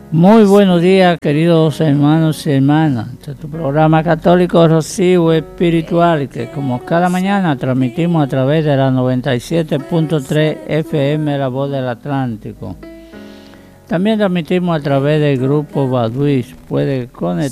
Muy buenos días, queridos hermanos y hermanas. Este es tu programa católico Rocío Espiritual, que como cada mañana transmitimos a través de la 97.3 FM La Voz del Atlántico. También transmitimos a través del grupo Baduiz. Puede conectar